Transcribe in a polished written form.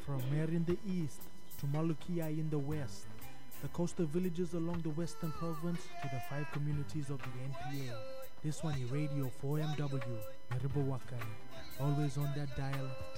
From Mer in the east to Malukia in the west, the coastal villages along the western province to the 5 communities of the NPA. This one is Radio 4MW, Meribawakani, always on that dial